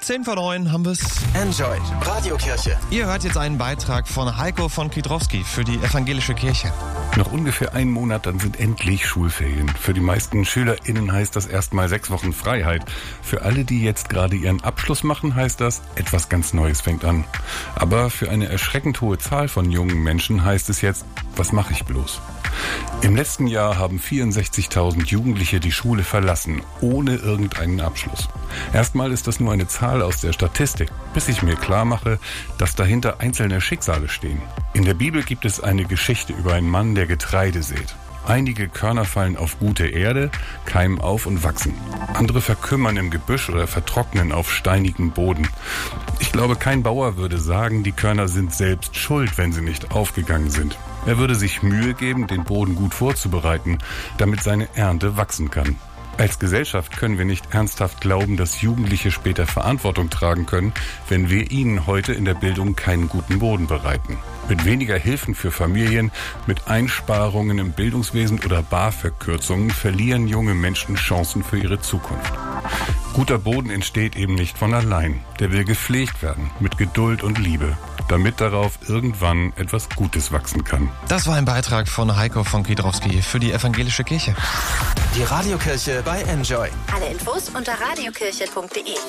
10:09 haben wir's. Enjoy. Radiokirche. Ihr hört jetzt einen Beitrag von Heiko von Kidrowski für die Evangelische Kirche. Noch ungefähr einen Monat, dann sind endlich Schulferien. Für die meisten SchülerInnen heißt das erstmal 6 Wochen Freiheit. Für alle, die jetzt gerade ihren Abschluss machen, heißt das, etwas ganz Neues fängt an. Aber für eine erschreckend hohe Zahl von jungen Menschen heißt es jetzt, was mache ich bloß? Im letzten Jahr haben 64.000 Jugendliche die Schule verlassen, ohne irgendeinen Abschluss. Erstmal ist das nur eine Zahl aus der Statistik, bis ich mir klar mache, dass dahinter einzelne Schicksale stehen. In der Bibel gibt es eine Geschichte über einen Mann, der Getreide sät. Einige Körner fallen auf gute Erde, keimen auf und wachsen. Andere verkümmern im Gebüsch oder vertrocknen auf steinigem Boden. Ich glaube, kein Bauer würde sagen, die Körner sind selbst schuld, wenn sie nicht aufgegangen sind. Er würde sich Mühe geben, den Boden gut vorzubereiten, damit seine Ernte wachsen kann. Als Gesellschaft können wir nicht ernsthaft glauben, dass Jugendliche später Verantwortung tragen können, wenn wir ihnen heute in der Bildung keinen guten Boden bereiten. Mit weniger Hilfen für Familien, mit Einsparungen im Bildungswesen oder BAföG-Kürzungen verlieren junge Menschen Chancen für ihre Zukunft. Guter Boden entsteht eben nicht von allein. Der will gepflegt werden, mit Geduld und Liebe, damit darauf irgendwann etwas Gutes wachsen kann. Das war ein Beitrag von Heiko von Kidrowski für die Evangelische Kirche. Die Radiokirche bei Enjoy. Alle Infos unter radiokirche.de.